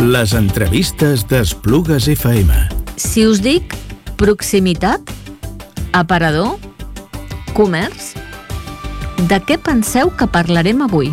Les entrevistes d'Esplugues FM. Si us dic proximitat, aparador, comerç, de què penseu que parlarem avui?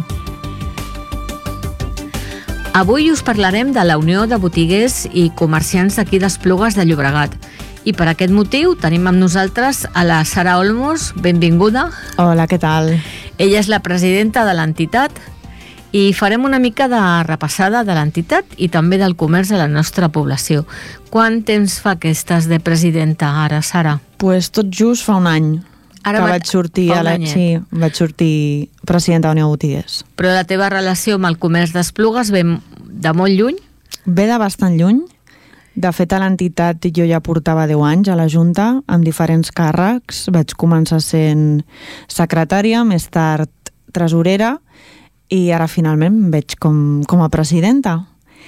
Avui us parlarem de la Unió de Botiguers i Comerciants d'aquí d'Esplugues de Llobregat. I per aquest motiu tenim amb nosaltres a la Sara Olmos. Benvinguda. Hola, què tal? Ella és la presidenta de l'entitat i farem una mica de repassada de l'entitat i també del comerç de la nostra població. Quant temps fa que estàs de presidenta ara, Sara? Pues tot just fa un any que vaig sortir vaig sortir presidenta de la Unió de Botiguers. Però la teva relació amb el comerç d'Esplugues ve de molt lluny? Ve de bastant lluny. De fet, a l'entitat jo ja portava 10 anys a la Junta, amb diferents càrrecs. Vaig començar sent secretària, més tard tresorera, i ara finalment em veig com a presidenta.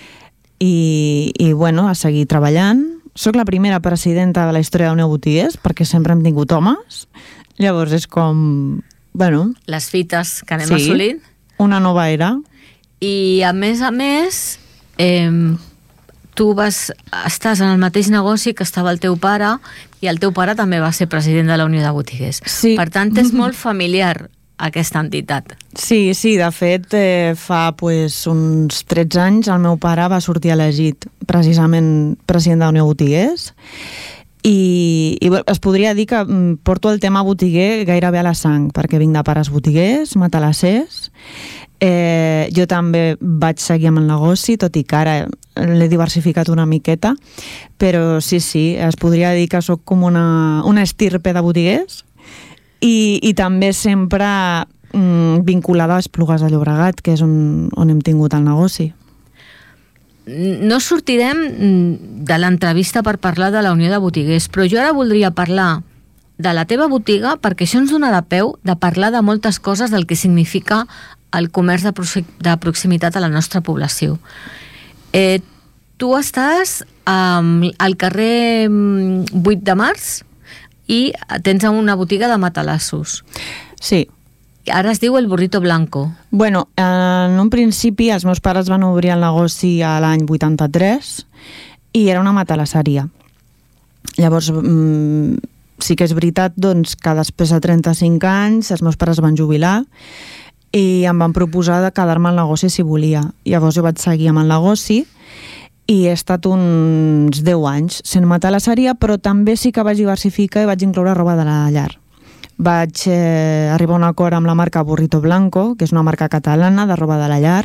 I bueno, a seguir treballant. Soc la primera presidenta de la història de la Unió de Botiguers, perquè sempre hem tingut homes. Llavors és com... bueno, les fites que anem assolint. Una nova era. I a més, tu estàs en el mateix negoci que estava el teu pare, i el teu pare també va ser president de la Unió de Botiguers. Sí. Per tant, és molt familiar aquesta entitat. Sí, de fet, fa uns 13 anys el meu pare va sortir elegit precisament president de la Unió de Botiguers, i es podria dir que porto el tema botiguer gairebé a la sang, perquè vinc de pares botiguers, matalassers. Jo també vaig seguir amb el negoci, tot i que ara l'he diversificat una miqueta, però sí, es podria dir que sóc com una estirpe de botiguers, i també sempre vinculada a Esplugues de Llobregat, que és on hem tingut el negoci. No sortirem de l'entrevista per parlar de la Unió de Botiguers, però jo ara voldria parlar de la teva botiga, perquè això ens donarà peu de parlar de moltes coses del que significa el comerç de proximitat a la nostra població. Tu estàs al carrer 8 de març i tens una botiga de matalassos. Sí. Ara es diu el Burrito Blanco. Bueno, en un principi els meus pares van obrir el negoci a l'any 83 i era una matalasseria. Llavors, sí que és veritat que després de 35 anys els meus pares van jubilar i em van proposar de quedar-me al negoci si volia. Llavors jo vaig seguir amb el negoci i he estat uns 10 anys sent matalasseria, però també sí que vaig diversificar i vaig incloure roba de la llar. Vaig arribar a un acord amb la marca Burrito Blanco, que és una marca catalana de roba de la llar,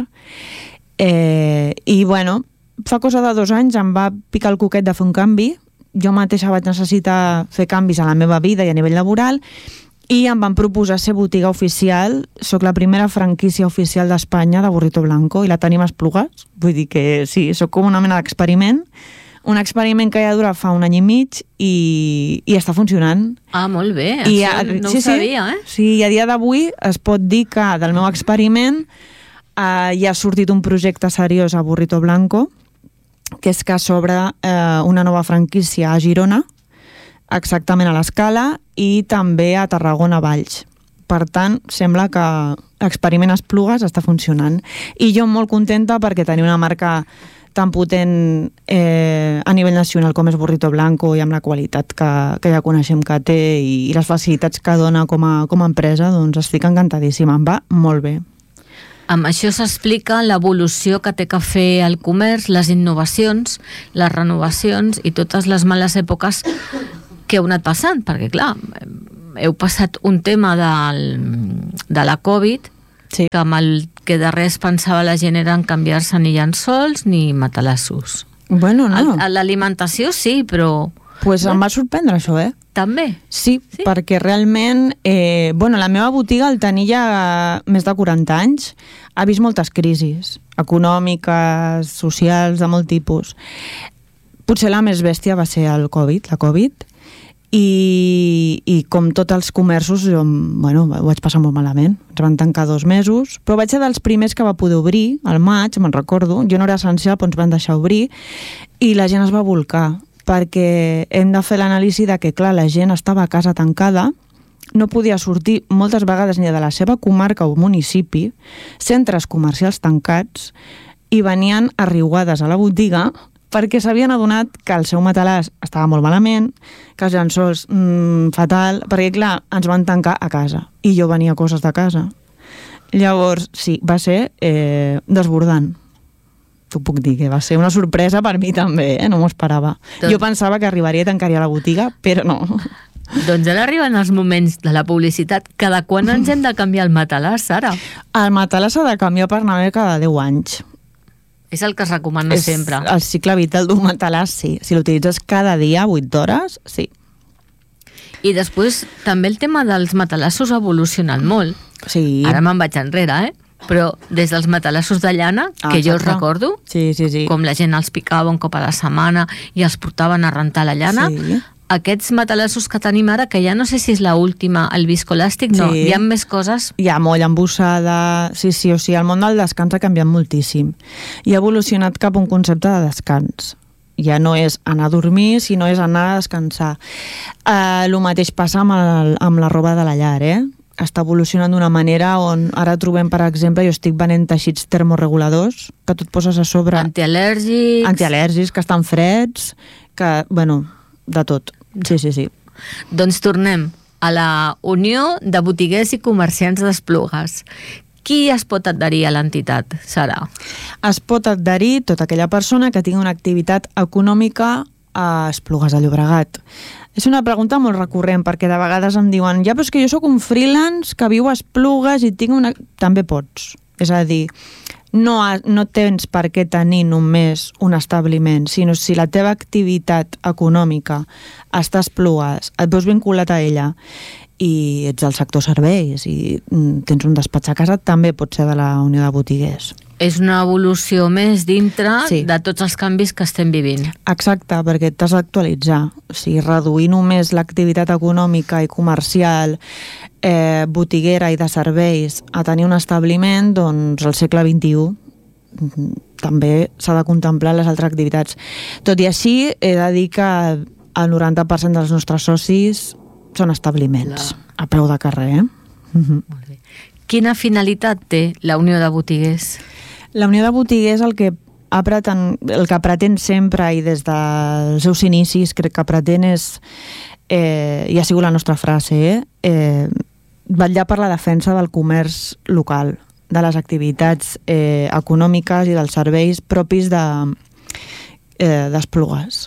i bueno, fa cosa de 2 anys em va picar el coquet de fer un canvi. Jo mateixa vaig necessitar fer canvis a la meva vida i a nivell laboral, i em van proposar ser botiga oficial. Soc la primera franquícia oficial d'Espanya de Burrito Blanco i la tenim a Esplugues. Vull dir que sí, soc com una mena d'experiment. Un experiment que ja dura fa un any i mig i està funcionant. Ah, molt bé, això no ho sabia, eh? Sí, i a dia d'avui es pot dir que del meu experiment ja ha sortit un projecte seriós a Burrito Blanco, que és que s'obre una nova franquícia a Girona, exactament a l'Escala, i també a Tarragona, Valls. Per tant, sembla que l'experiment Esplugues està funcionant. I jo molt contenta perquè tenir una marca tan potent a nivell nacional com és Burrito Blanco i amb la qualitat que ja coneixem que té i les facilitats que dona com a empresa, doncs estic encantadíssima. Em va molt bé. Amb això s'explica l'evolució que té que fer el comerç, les innovacions, les renovacions i totes les males èpoques que heu anat passant, perquè clar, heu passat un tema de la Covid, sí, que amb el que de res pensava la gent era en canviar-se ni llençols ni matalassos. Bueno, no. L'alimentació sí, però... Pues em va sorprendre això, També? Sí, perquè realment la meva botiga, al tenir ja més de 40 anys, ha vist moltes crisis econòmiques, socials, de molt tipus. Potser la més bèstia va ser la Covid, i com tots els comerços jo, ho vaig passar molt malament. Ens van tancar 2 mesos, però vaig ser dels primers que va poder obrir al maig, me'n recordo. Jo no era essencial, però ens van deixar obrir i la gent es va volcar, perquè hem de fer l'anàlisi de que, clar, la gent estava a casa tancada, no podia sortir moltes vegades ni de la seva comarca o municipi, centres comercials tancats, i venien arriuades a la botiga perquè s'havien adonat que el seu matalàs estava molt malament, que els llençols fatal, perquè clar, ens van tancar a casa i jo venia coses de casa. Llavors, sí, va ser desbordant. T'ho puc dir, que va ser una sorpresa per mi també, no m'ho esperava. Jo pensava que arribaria i tancaria la botiga, però no. Doncs ara arriben els moments de la publicitat. Cada quan ens hem de canviar el matalàs, Sara? El matalàs s'ha de canviar per anar bé cada 10 anys. És el que es recomana sempre. El cicle vital d'un matalàs, sí. Si l'utilitzes cada dia, 8 hores, sí. I després també el tema dels matalassos ha evolucionat molt. Sí. Ara me'n vaig enrere, però des dels matalassos de llana, que jo els recordo, sí. com la gent els picava un cop a la setmana i els portaven a rentar la llana, sí. Aquests matalassos que tenim ara, que ja no sé si és l'última, el viscolàstic, no, sí. Hi ha més coses. Hi ha molla embossada, sí, o sigui, el món del descans ha canviat moltíssim. I ha evolucionat cap a un concepte de descans. Ja no és anar a dormir, sinó és anar a descansar. El mateix passa amb la roba de la llar, està evolucionant d'una manera on ara trobem, per exemple, jo estic venent teixits termoreguladors, que tu et poses a sobre... Antial·lèrgics, que estan freds, que, bueno, de tot. Sí. Doncs tornem a la Unió de Botiguers i Comerciants d'Esplugues. Qui es pot adherir a l'entitat, Sara? Es pot adherir tota aquella persona que tingui una activitat econòmica a Esplugues de Llobregat. És una pregunta molt recurrent, perquè de vegades em diuen ja, però és que jo sóc un freelance que viu a Esplugues i tinc una... També pots. És a dir, no tens per què tenir només un establiment, sinó si la teva activitat econòmica està a Esplugues, et veus vinculat a ella i ets del sector serveis i tens un despatx a casa, també pot ser de la Unió de Botiguers. És una evolució més dintre de tots els canvis que estem vivint. Exacte, perquè t'has d'actualitzar. O sigui, reduir només l'activitat econòmica i comercial, botiguera i de serveis a tenir un establiment, doncs al segle XXI també s'ha de contemplar les altres activitats. Tot i així, he de dir que el 90% dels nostres socis són establiments a peu de carrer. Molt bé. Quina finalitat té la Unió de Botiguers? La Unió de Botiguers el que pretén sempre i des dels seus inicis crec que pretén és, i ha sigut la nostra frase, vetllar per la defensa del comerç local, de les activitats econòmiques i dels serveis propis d'Esplugues.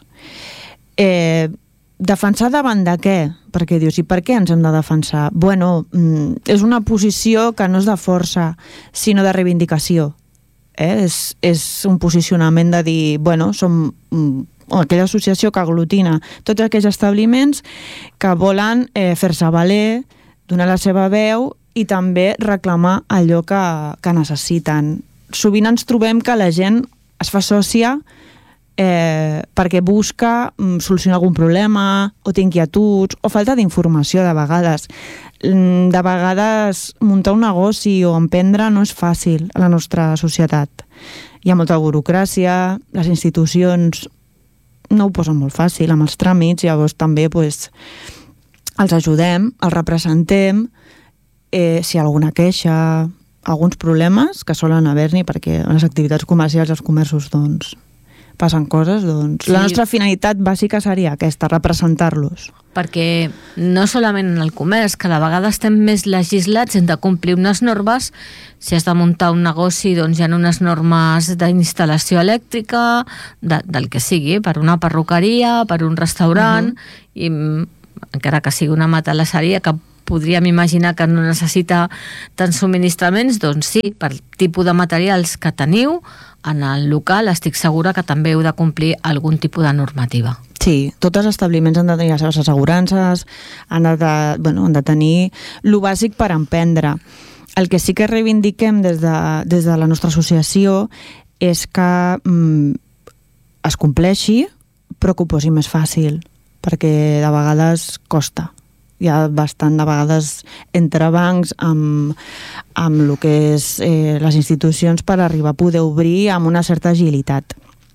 Defensar davant de què? Perquè dius, i per què ens hem de defensar? Bueno, és una posició que no és de força, sinó de reivindicació. És un posicionament de dir, bueno, som aquella associació que aglutina tots aquells establiments que volen fer-se valer, donar la seva veu i també reclamar allò que necessiten. Sovint ens trobem que la gent es fa sòcia perquè busca solucionar algun problema o té inquietuds o falta d'informació de vegades. De vegades muntar un negoci o emprendre no és fàcil a la nostra societat. Hi ha molta burocràcia, les institucions no ho posen molt fàcil amb els tràmits, llavors també els ajudem, els representem, si hi ha alguna queixa, alguns problemes que solen haver-n'hi perquè en les activitats comercials als comerços doncs passen coses, doncs la nostra finalitat bàsica seria aquesta, representar-los. Perquè no solament en el comerç, que a la vegada estem més legislats, hem de complir unes normes, si has de muntar un negoci, doncs hi ha unes normes d'instal·lació elèctrica, del que sigui, per una perruqueria, per un restaurant, i encara que sigui una matalasseria que podríem imaginar que no necessita tants subministraments, doncs sí, per tipus de materials que teniu, en el local estic segura que també heu de complir algun tipus de normativa. Sí, tots els establiments han de tenir les seves assegurances, han de tenir el bàsic per emprendre. El que sí que reivindiquem des de la nostra associació és que es compleixi, però que ho posi més fàcil, perquè de vegades costa. Hi ha bastant, de vegades, entrebancs amb el que és les institucions per arribar a poder obrir amb una certa agilitat.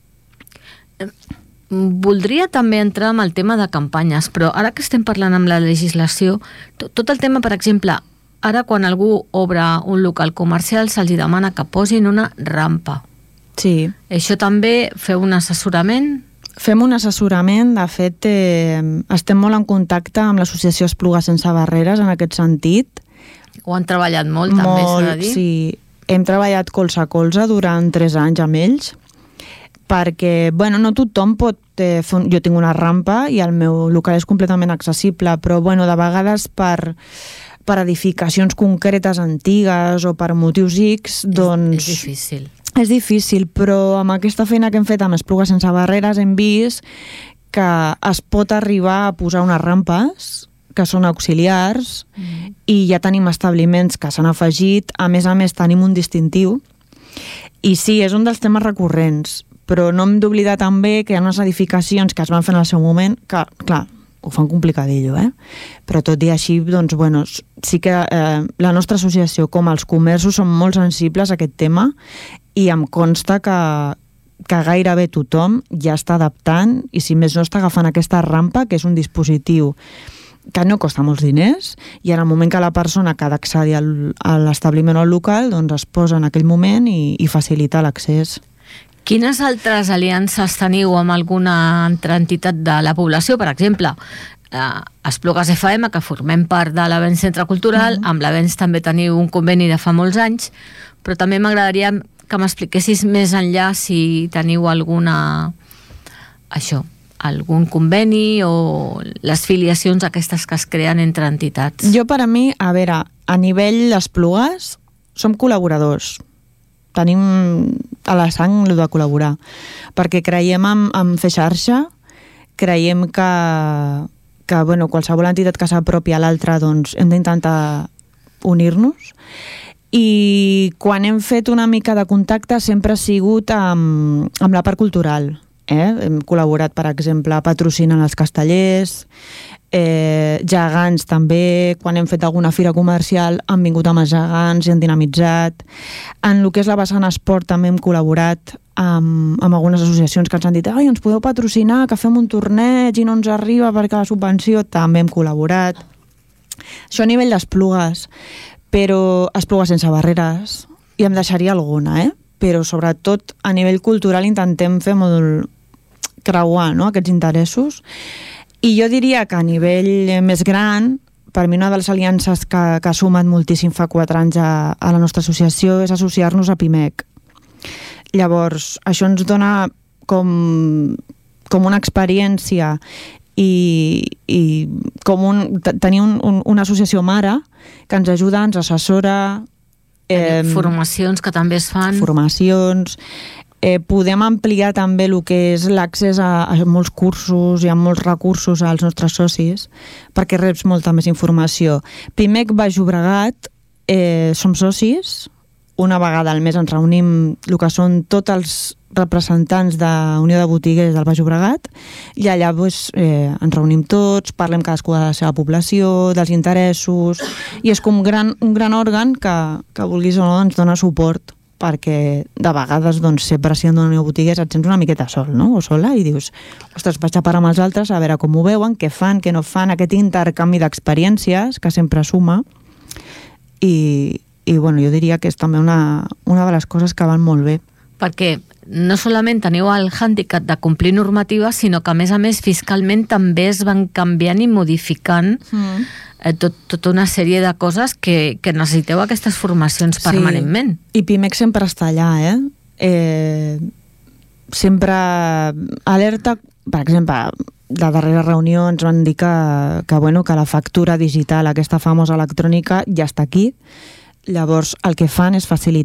Voldria també entrar en el tema de campanyes, però ara que estem parlant amb la legislació, tot el tema, per exemple, ara quan algú obre un local comercial se'ls demana que posin una rampa Sí. Això també feu un assessorament? Fem un assessorament, de fet estem molt en contacte amb l'associació Esplugues Sense Barreres en aquest sentit. Ho han treballat molt, també s'ha de dir. Sí, hem treballat colze a colze durant 3 anys amb ells, perquè, bueno, no tothom pot fer... Jo tinc una rampa i el meu local és completament accessible, però, bueno, de vegades per edificacions concretes antigues o per motius X, doncs... És difícil. És difícil, però amb aquesta feina que hem fet amb Esplugues Sense Barreres hem vist que es pot arribar a posar unes rampes que són auxiliars i ja tenim establiments que s'han afegit. A més tenim un distintiu. I sí, és un dels temes recurrents, però no hem d'oblidar també que hi ha unes edificacions que es van fer en el seu moment que, clar, ho fan complicadillo, però tot i així, doncs, bueno, sí que la nostra associació, com els comerços, són molt sensibles a aquest tema i em consta que gairebé tothom ja està adaptant i, si més no, està agafant aquesta rampa, que és un dispositiu que no costa molts diners, i en el moment que la persona que ha d'accedir a l'establiment o al local, doncs es posa en aquell moment i facilita l'accés. Quines altres aliances teniu amb alguna altra entitat de la població? Per exemple, Esplugues FM, que formem part de l'Avenç Centre Cultural, amb l'Avenç també teniu un conveni de fa molts anys, però també m'agradaria que m'expliquessis més enllà si teniu algun conveni o les filiacions aquestes que es creen entre entitats. Jo, per a mi, a veure, a nivell d'Esplugues, som col·laboradors. Tenim a la sang el de col·laborar, perquè creiem en fer xarxa, creiem que bueno, qualsevol entitat que s'apropi a l'altra, doncs hem d'intentar unir-nos, i quan hem fet una mica de contacte sempre ha sigut amb la part cultural. Hem col·laborat, per exemple, patrocinant els castellers, gegants també, quan hem fet alguna fira comercial han vingut amb els gegants i han dinamitzat. En el que és la vessant esport també hem col·laborat amb algunes associacions que ens han dit ens podeu patrocinar, que fem un torneig i no ens arriba perquè la subvenció, també hem col·laborat. Això a nivell d'Esplugues, però Esplugues Sense Barreres, i em deixaria alguna, però sobretot a nivell cultural intentem fer molt creuar, no?, aquests interessos. I jo diria que a nivell més gran, per mi una de les aliances que ha sumat moltíssim fa 4 anys a la nostra associació és associar-nos a PIMEC. Llavors, això ens dona com una experiència i com tenir una associació mare que ens ajuda, ens assessora. Formacions que també es fan. Formacions. Podem ampliar també el que és l'accés a molts cursos i a molts recursos als nostres socis perquè reps molta més informació. PIMEC Baix Llobregat, som socis, una vegada al mes ens reunim el que són tots els representants de Unió de Botiguers del Baix Llobregat i allà ens reunim tots, parlem cadascú de la seva població, dels interessos, i és com un gran òrgan que vulguis o no ens dona suport, perquè de vegades ser president d'una Unió de Botiguers et sents una miqueta sol, no?, o sola, i dius, ostres, vaig a parar amb els altres a veure com ho veuen, què fan, què no fan, aquest intercanvi d'experiències que sempre suma, i bueno, jo diria que és també una de les coses que van molt bé. Perquè no solament teniu el hàndicap de complir normatives, sinó que, a més, fiscalment també es van canviant i modificant tota una sèrie de coses que necessiteu aquestes formacions permanentment. Sí, i PIMEC sempre està allà, sempre alerta, per exemple, la darrera reunió ens van dir que la factura digital, aquesta famosa electrònica, ja està aquí. Llavors, el que fan és